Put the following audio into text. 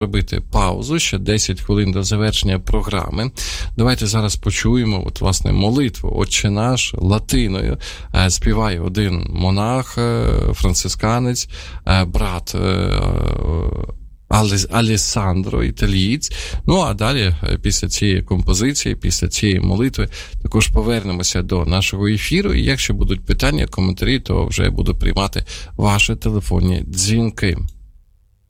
робити паузу, ще 10 хвилин до завершення програми. Давайте зараз почуємо, власне, молитву «Отче наш» латиною. Співає один монах, францисканець, брат Алессандро, італієць. Ну, а далі, після цієї композиції, після цієї молитви, також повернемося до нашого ефіру. І якщо будуть питання, коментарі, то вже буду приймати ваші телефонні дзвінки.